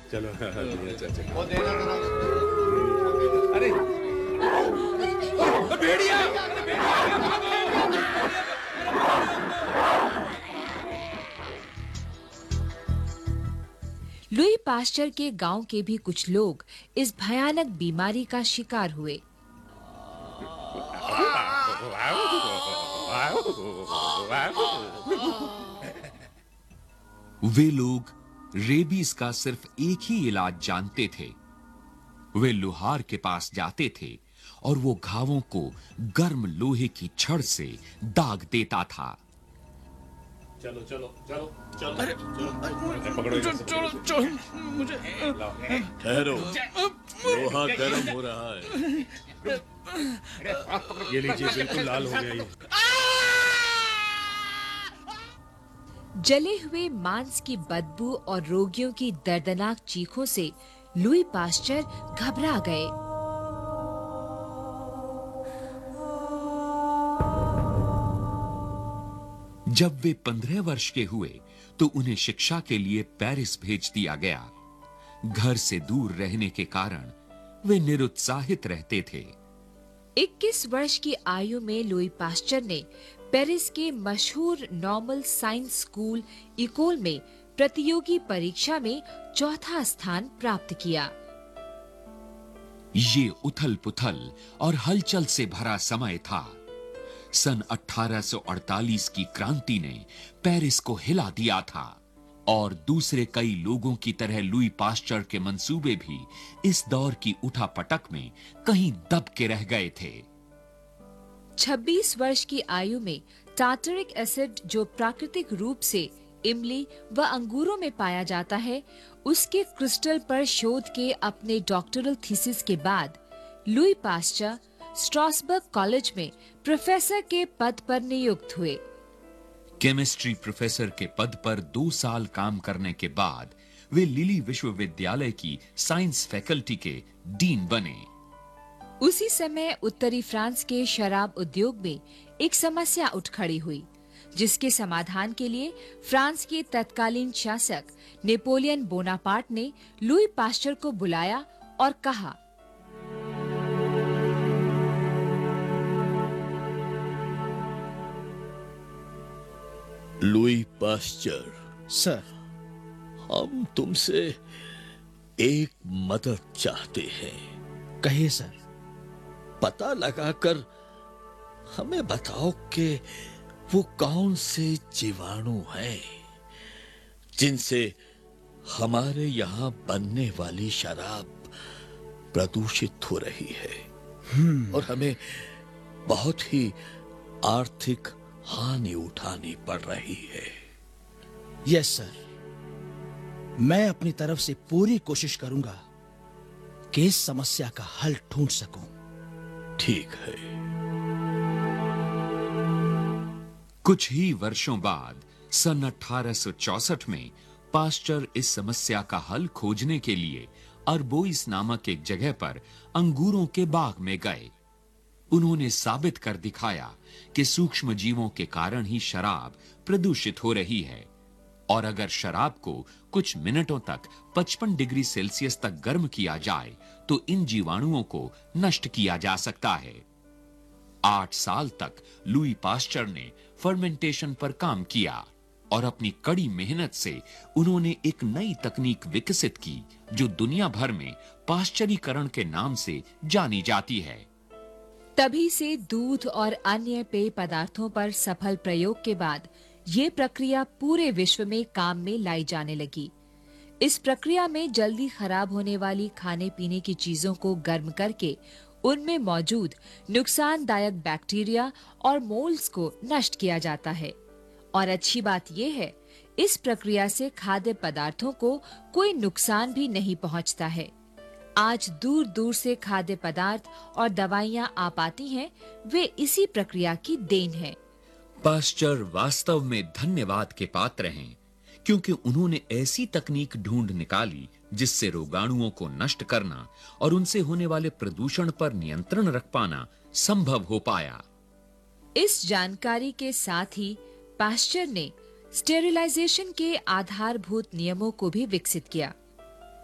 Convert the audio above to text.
चलो चाचा। वो देना जरा। अरे भेड़िया! लुई पास्चर के गांव के भी कुछ लोग इस भयानक बीमारी का शिकार हुए। वे लोग रेबीज का सिर्फ एक ही इलाज जानते थे। वे लोहार के पास जाते थे और वो घावों को गर्म लोहे की छड़ से दाग देता था। चलो चलो चलो चलो। अरे पकड़ो चलो चलो मुझे। ठहरो, लोहा गर्म हो रहा है। ये लीजिए, बिल्कुल लाल हो गया ये। जले हुए मांस की बदबू और रोगियों की दर्दनाक चीखों से लुई पास्चर घबरा गए। जब वे 15 वर्ष के हुए तो उन्हें शिक्षा के लिए पेरिस भेज दिया गया। घर से दूर रहने के कारण वे निरुत्साहित रहते थे। 21 वर्ष की आयु में लुई पास्चर ने पेरिस के मशहूर नॉर्मल साइंस स्कूल इकोल में प्रतियोगी परीक्षा में चौथा स्थान प्राप्त किया। ये उथल-पुथल और हलचल से भरा समय था। सन 1848 की क्रांति ने पेरिस को हिला दिया था और दूसरे कई लोगों की तरह लुई पास्चर के मंसूबे भी इस दौर की उठापटक में कहीं दब के रह गए थे। 26 वर्ष की आयु में टार्टरिक एसिड, जो प्राकृतिक रूप से इमली व अंगूरों में पाया जाता है, उसके क्रिस्टल पर शोध के अपने डॉक्टरल थीसिस के बाद लुई पास्चर स्ट्रासबर्ग कॉलेज में प्रोफेसर के पद पर नियुक्त हुए। केमिस्ट्री प्रोफेसर के पद पर 2 साल काम करने के बाद वे लिली विश्वविद्यालय की साइंस फैकल्टी के डीन बने। उसी समय उत्तरी फ्रांस के शराब उद्योग में एक समस्या उठ खड़ी हुई, जिसके समाधान के लिए फ्रांस के तत्कालीन शासक नेपोलियन बोनापार्ट ने लुई पास्चर को बुलाया और कहा, लुई पास्चर, सर, हम तुमसे एक मदद चाहते हैं। कहिए सर। पता लगाकर हमें बताओ कि वो कौन से जीवाणु हैं जिनसे हमारे यहाँ बनने वाली शराब प्रदूषित हो रही है और हमें बहुत ही आर्थिक हानि उठानी पड़ रही है। यस सर, मैं अपनी तरफ से पूरी कोशिश करूंगा कि इस समस्या का हल ढूंढ सकूं। ठीक है। कुछ ही वर्षों बाद सन 1864 में पास्चर इस समस्या का हल खोजने के लिए अरबोइस नामक एक जगह पर अंगूरों के बाग में गए। उन्होंने साबित कर दिखाया कि सूक्ष्म जीवों के कारण ही शराब प्रदूषित हो रही है और अगर शराब को कुछ मिनटों तक 55 डिग्री सेल्सियस तक गर्म किया जाए तो इन जीवाणुओं को नष्ट किया जा सकता है। 8 साल तक लुई पास्चर ने फर्मेंटेशन पर काम किया और अपनी कड़ी मेहनत से उन्होंने एक नई तकनीक विकसित की जो दुनिया भर में पाश्चरीकरण के नाम से जानी जाती है। तभी से दूध और अन्य पेय पदार्थों पर सफल प्रयोग के बाद ये प्रक्रिया पूरे विश्व में काम में लाई जाने लगी। इस प्रक्रिया में जल्दी खराब होने वाली खाने पीने की चीजों को गर्म करके उनमें मौजूद नुकसानदायक बैक्टीरिया और मोल्ड्स को नष्ट किया जाता है। और अच्छी बात यह है, इस प्रक्रिया से खाद्य पदार्थों को कोई नुकसान भी नहीं पहुंचता है। आज दूर दूर से खाद्य पदार्थ और दवाइयां आ पाती हैं, वे इसी प्रक्रिया की देन है। पास्चर वास्तव में धन्यवाद के पात्र हैं क्योंकि उन्होंने ऐसी तकनीक ढूंढ निकाली जिससे रोगाणुओं को नष्ट करना और उनसे होने वाले प्रदूषण पर नियंत्रण रख पाना संभव हो पाया। इस जानकारी के साथ ही पास्चर ने स्टेरिलाइजेशन के आधारभूत नियमों को भी विकसित किया।